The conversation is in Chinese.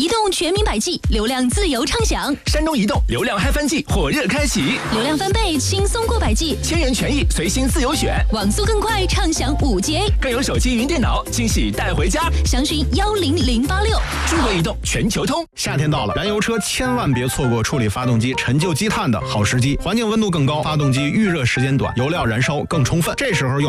移动全民百 G， 流量自由畅享； 山东移动流量嗨翻季火热开启， 流量翻倍，轻松过百 G， 千元权益随心自由选， 网速更快，畅享5G， 更有手机云电脑惊喜带回家。 详询10086。 中国移动全球通。 夏天到了，燃油车千万别错过处理发动机陈旧积碳的好时机。环境温度更高，发动机预热时间短，油料燃烧更充分，这时候用